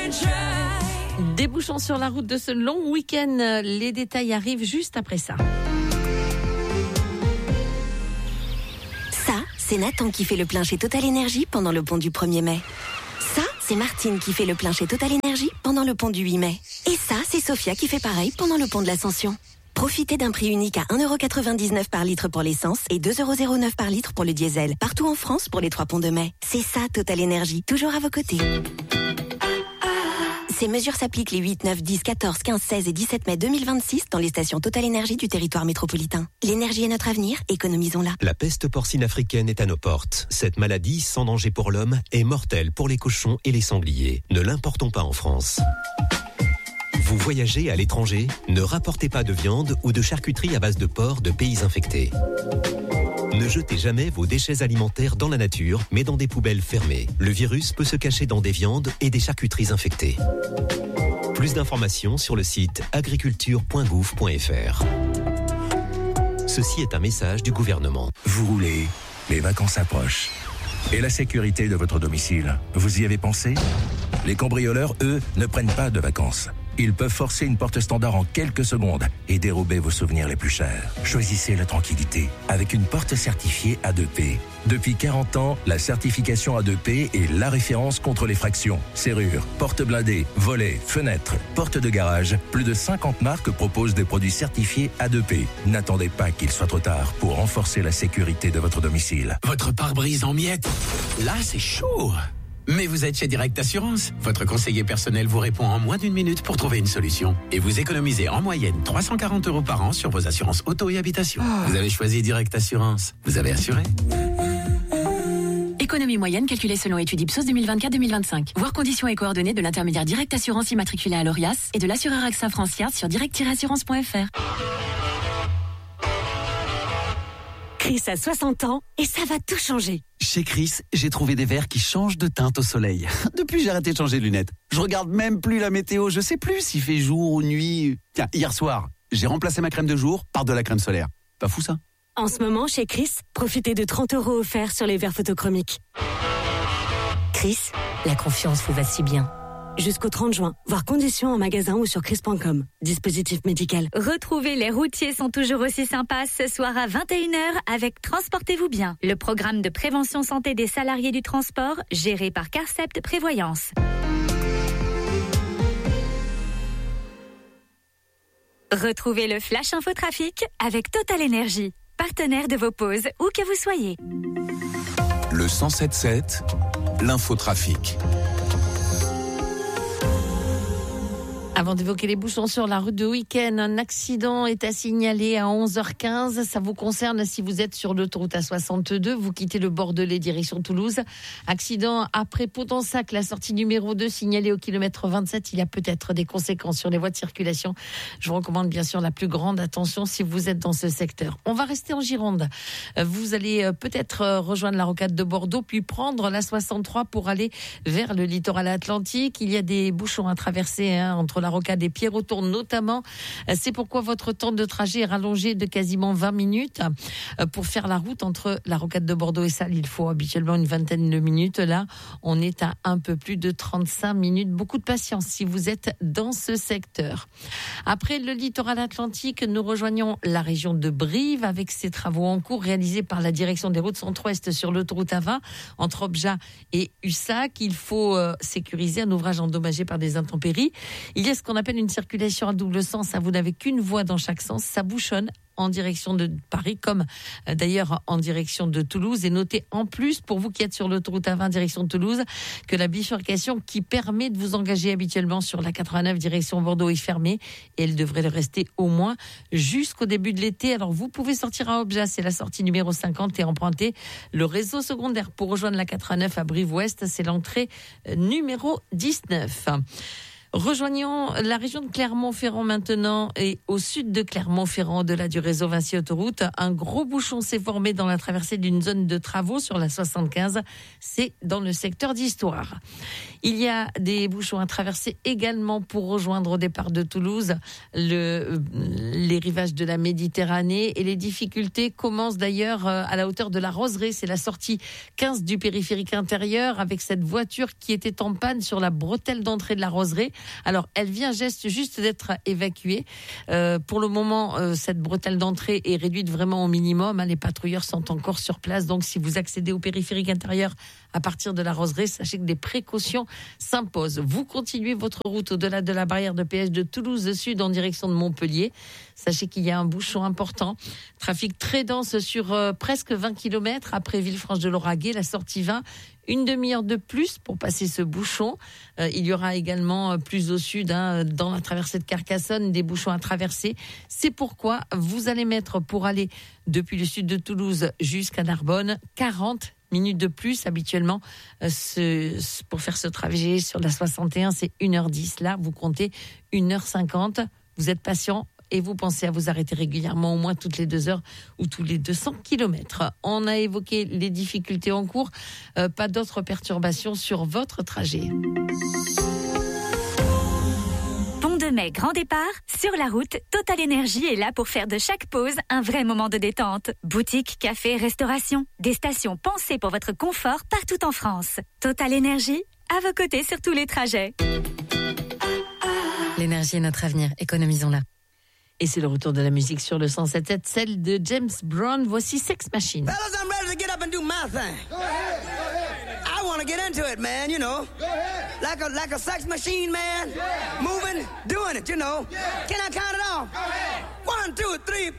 Des bouchons sur la route de ce long week-end. Les détails arrivent juste après ça. Ça, c'est Nathan qui fait le plein chez Total Énergie pendant le pont du 1er mai. Ça, c'est Martine qui fait le plein chez Total Énergie pendant le pont du 8 mai. Et ça, c'est Sophia qui fait pareil pendant le pont de l'Ascension. Profitez d'un prix unique à 1,99€ par litre pour l'essence et 2,09€ par litre pour le diesel. Partout en France pour les 3 ponts de mai. C'est ça, Total Énergie. Toujours à vos côtés. Ces mesures s'appliquent les 8, 9, 10, 14, 15, 16 et 17 mai 2026 dans les stations Total Énergie du territoire métropolitain. L'énergie est notre avenir, économisons-la. La peste porcine africaine est à nos portes. Cette maladie, sans danger pour l'homme, est mortelle pour les cochons et les sangliers. Ne l'importons pas en France. Vous voyagez à l'étranger? Ne rapportez pas de viande ou de charcuterie à base de porc de pays infectés. Ne jetez jamais vos déchets alimentaires dans la nature, mais dans des poubelles fermées. Le virus peut se cacher dans des viandes et des charcuteries infectées. Plus d'informations sur le site agriculture.gouv.fr. Ceci est un message du gouvernement. Vous roulez, les vacances approchent. Et la sécurité de votre domicile, vous y avez pensé? Les cambrioleurs, eux, ne prennent pas de vacances. Ils peuvent forcer une porte standard en quelques secondes et dérober vos souvenirs les plus chers. Choisissez la tranquillité avec une porte certifiée A2P. Depuis 40 ans, la certification A2P est la référence contre les fractions. Serrures, portes blindées, volets, fenêtres, portes de garage. Plus de 50 marques proposent des produits certifiés A2P. N'attendez pas qu'il soit trop tard pour renforcer la sécurité de votre domicile. Votre pare-brise en miettes? Là, c'est chaud. Mais vous êtes chez Direct Assurance. Votre conseiller personnel vous répond en moins d'1 minute pour trouver une solution. Et vous économisez en moyenne 340€ par an sur vos assurances auto et habitation. Vous avez choisi Direct Assurance. Vous avez assuré. Économie moyenne calculée selon étude Ipsos 2024-2025. Voir conditions et coordonnées de l'intermédiaire Direct Assurance immatriculé à l'ORIAS et de l'assureur AXA France sur direct-assurance.fr. Chris a 60 ans et ça va tout changer. Chez Chris, j'ai trouvé des verres qui changent de teinte au soleil. Depuis, j'ai arrêté de changer de lunettes. Je regarde même plus la météo. Je sais plus s'il fait jour ou nuit. Tiens, hier soir, j'ai remplacé ma crème de jour par de la crème solaire. Pas fou, ça? En ce moment, chez Chris, profitez de 30€ offerts sur les verres photochromiques. Chris, la confiance vous va si bien. Jusqu'au 30 juin, voir conditions en magasin ou sur chris.com. Dispositif médical. Retrouvez Les Routiers sont toujours aussi sympas ce soir à 21h avec Transportez-vous bien, le programme de prévention santé des salariés du transport géré par Carcept Prévoyance. Retrouvez le Flash Infotrafic avec Total Énergie, partenaire de vos pauses où que vous soyez. Le 107.7, l'infotrafic. Avant d'évoquer les bouchons sur la route de week-end, un accident est à signaler à 11h15. Ça vous concerne si vous êtes sur l'autoroute A62. Vous quittez le Bordelais direction Toulouse. Accident après Potensac, la sortie numéro 2 signalée au kilomètre 27. Il y a peut-être des conséquences sur les voies de circulation. Je vous recommande bien sûr la plus grande attention si vous êtes dans ce secteur. On va rester en Gironde. Vous allez peut-être rejoindre la rocade de Bordeaux puis prendre la 63 pour aller vers le littoral atlantique. Il y a des bouchons à traverser entre la rocade et Pierre-Autour notamment. C'est pourquoi votre temps de trajet est rallongé de quasiment 20 minutes. Pour faire la route entre la rocade de Bordeaux et Salles, il faut habituellement une vingtaine de minutes. Là, on est à un peu plus de 35 minutes. Beaucoup de patience si vous êtes dans ce secteur. Après le littoral atlantique, nous rejoignons la région de Brive avec ses travaux en cours réalisés par la direction des routes centre-ouest sur l'autoroute A20 entre Objat et Ussac. Il faut sécuriser un ouvrage endommagé par des intempéries. Il y a ce qu'on appelle une circulation à double sens. Vous n'avez qu'une voie dans chaque sens. Ça bouchonne en direction de Paris, comme d'ailleurs en direction de Toulouse. Et notez en plus, pour vous qui êtes sur l'autoroute A20 direction de Toulouse, que la bifurcation qui permet de vous engager habituellement sur la 89 direction Bordeaux est fermée. Et elle devrait le rester au moins jusqu'au début de l'été. Alors vous pouvez sortir à Objat, c'est la sortie numéro 50 et emprunter le réseau secondaire pour rejoindre la 89 à Brive-Ouest. C'est l'entrée numéro 19. Rejoignons la région de Clermont-Ferrand maintenant et au sud de Clermont-Ferrand, au-delà du réseau Vinci Autoroute, un gros bouchon s'est formé dans la traversée d'une zone de travaux sur la 75. C'est dans le secteur d'Histoire. Il y a des bouchons à traverser également pour rejoindre au départ de Toulouse les rivages de la Méditerranée et les difficultés commencent d'ailleurs à la hauteur de la Roseraie. C'est la sortie 15 du périphérique intérieur avec cette voiture qui était en panne sur la bretelle d'entrée de la Roseraie. Alors, elle vient juste d'être évacuée. Pour le moment, cette bretelle d'entrée est réduite vraiment au minimum. Les patrouilleurs sont encore sur place. Donc, si vous accédez au périphérique intérieur à partir de la Roseraie, sachez que des précautions s'imposent. Vous continuez votre route au-delà de la barrière de péage de Toulouse Sud en direction de Montpellier. Sachez qu'il y a un bouchon important. Trafic très dense sur presque 20 km après Villefranche-de-Lauragais, la sortie 20. Une demi-heure de plus pour passer ce bouchon. Il y aura également plus au sud, dans la traversée de Carcassonne, des bouchons à traverser. C'est pourquoi vous allez mettre pour aller depuis le sud de Toulouse jusqu'à Narbonne 40 minutes de plus. Habituellement, pour faire ce trajet sur la 61, c'est 1h10. Là, vous comptez 1h50. Vous êtes patient et vous pensez à vous arrêter régulièrement, au moins toutes les 2 heures ou tous les 200 km. On a évoqué les difficultés en cours. Pas d'autres perturbations sur votre trajet. Pont de Mai, grand départ. Sur la route, Total Énergie est là pour faire de chaque pause un vrai moment de détente. Boutique, café, restauration. Des stations pensées pour votre confort partout en France. Total Énergie, à vos côtés sur tous les trajets. L'énergie est notre avenir, économisons-la. Et c'est le retour de la musique sur le 107.7, celle de James Brown. Voici Sex Machine. Fellas, I'm ready to get up and do my thing. Go ahead, go ahead. I want to get into it, man, you know. Go ahead. Like a sex machine, man. Yeah. Moving, doing it, you know. Yeah. Can I count it off? Go ahead. 1, 2, 3.